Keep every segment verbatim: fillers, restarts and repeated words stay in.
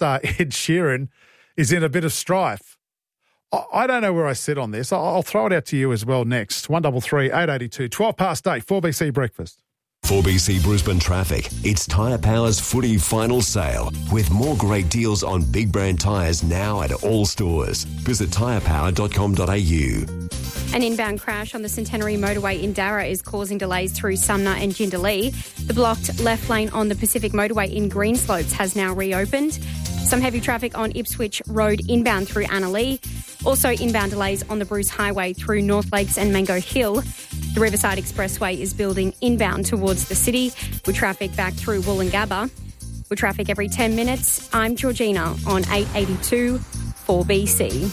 star Ed Sheeran is in a bit of strife. I, I don't know where I sit on this. I'll, I'll throw it out to you as well next. one three three, eight eight two, twelve past eight, four B C Breakfast. four B C Brisbane Traffic. It's Tyre Power's footy final sale with more great deals on big brand tyres now at all stores. Visit tyre power dot com dot a u. An inbound crash on the Centenary Motorway in Darra is causing delays through Sumner and Jindalee. The blocked left lane on the Pacific Motorway in Greenslopes has now reopened. Some heavy traffic on Ipswich Road inbound through Annalee. Also inbound delays on the Bruce Highway through North Lakes and Mango Hill. The Riverside Expressway is building inbound towards the city with traffic back through Woolloongabba. With traffic every ten minutes, I'm Georgina on eight eighty-two four B C.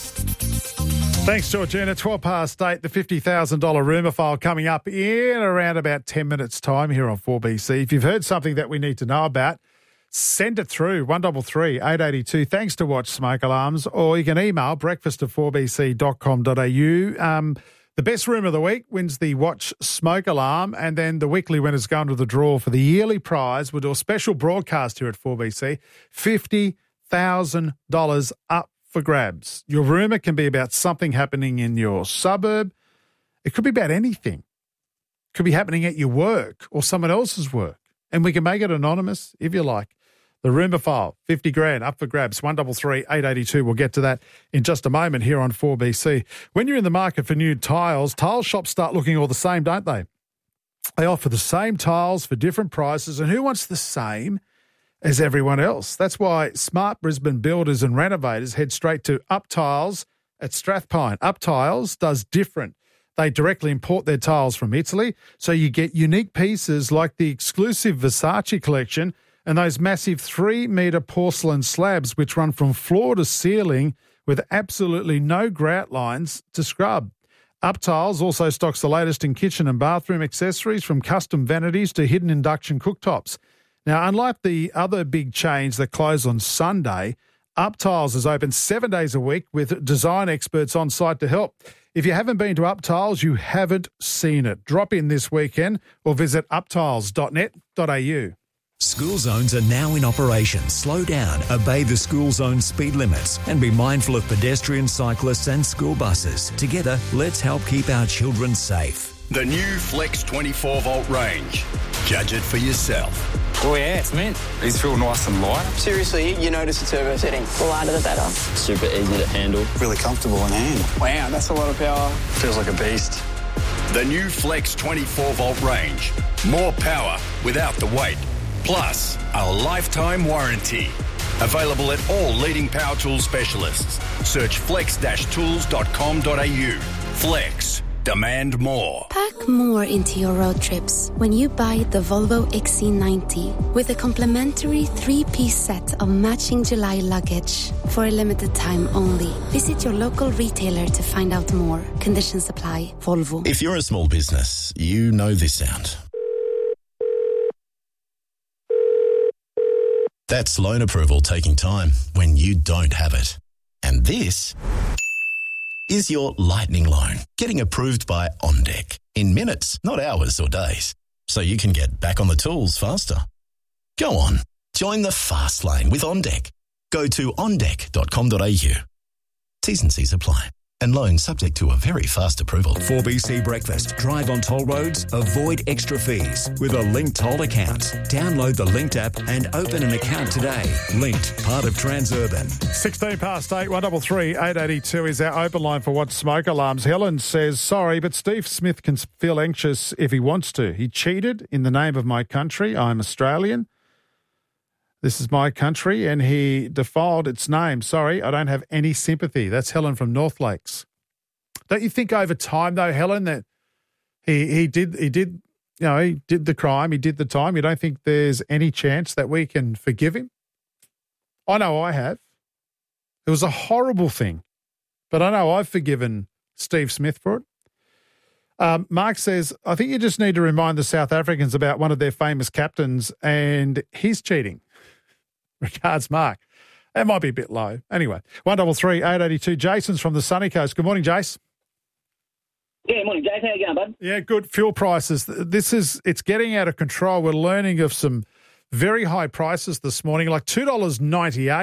Thanks, Georgina. twelve past eight, the fifty thousand dollars rumour file coming up in around about ten minutes' time here on four B C. If you've heard something that we need to know about, send it through, one three three, eight eight two. Thanks to Watch Smoke Alarms, or you can email breakfast at four b c dot com dot a u. Um, the best rumour of the week wins the Watch Smoke Alarm, and then the weekly winners go into the draw for the yearly prize. We'll do a special broadcast here at four B C, fifty thousand dollars up for grabs. Your rumour can be about something happening in your suburb. It could be about anything. It could be happening at your work or someone else's work. And we can make it anonymous if you like. The rumour file, fifty grand up for grabs, one three three, eight eight two. We'll get to that in just a moment here on four B C. When you're in the market for new tiles, tile shops start looking all the same, don't they? They offer the same tiles for different prices, and who wants the same as everyone else? That's why smart Brisbane builders and renovators head straight to Up Tiles at Strathpine. Up Tiles does different. They directly import their tiles from Italy, so you get unique pieces like the exclusive Versace collection and those massive three-metre porcelain slabs which run from floor to ceiling with absolutely no grout lines to scrub. Up Tiles also stocks the latest in kitchen and bathroom accessories, from custom vanities to hidden induction cooktops. Now, unlike the other big chains that close on Sunday, Up Tiles is open seven days a week with design experts on site to help. If you haven't been to Up Tiles, you haven't seen it. Drop in this weekend or visit up tiles dot net dot a u. School zones are now in operation. Slow down, obey the school zone speed limits, and be mindful of pedestrians, cyclists and school buses. Together, let's help keep our children safe. The new Flex twenty-four volt range. Judge it for yourself. Oh yeah, it's mint. These feel nice and light. Seriously, you notice the turbo setting. The lighter the better. Super easy to handle. Really comfortable in hand. Wow, that's a lot of power. Feels like a beast. The new Flex twenty-four volt range. More power without the weight. Plus, a lifetime warranty. Available at all leading power tool specialists. Search flex dash tools dot com dot a u. Flex. Demand more. Pack more into your road trips when you buy the Volvo X C ninety with a complimentary three-piece set of matching July luggage for a limited time only. Visit your local retailer to find out more. Conditions apply. Volvo. If you're a small business, you know this sound. That's loan approval taking time when you don't have it. And this is your lightning loan getting approved by OnDeck in minutes, not hours or days, so you can get back on the tools faster. Go on, join the fast lane with OnDeck. Go to on deck dot com dot a u. T's and C's apply. And loan subject to a very fast approval. four B C Breakfast. Drive on toll roads. Avoid extra fees with a Linked Toll account. Download the Linked app and open an account today. Linked, part of Transurban. sixteen past eight, one three three, eight eight two is our open line for Watch Smoke Alarms. Helen says, sorry, but Steve Smith can feel anxious if he wants to. He cheated in the name of my country. I'm Australian. This is my country, and he defiled its name. Sorry, I don't have any sympathy. That's Helen from North Lakes. Don't you think over time, though, Helen, that he he did he did you know he did the crime, he did the time? You don't think there's any chance that we can forgive him? I know I have. It was a horrible thing, but I know I've forgiven Steve Smith for it. Um, Mark says, I think you just need to remind the South Africans about one of their famous captains and his cheating. Regards, Mark. That might be a bit low. Anyway, one three three, eight eight two. Jason's from the sunny coast. Good morning, Jace. Yeah, morning, Jace. How you going, bud? Yeah, good. Fuel prices. This is, it's getting out of control. We're learning of some very high prices this morning, like two dollars ninety-eight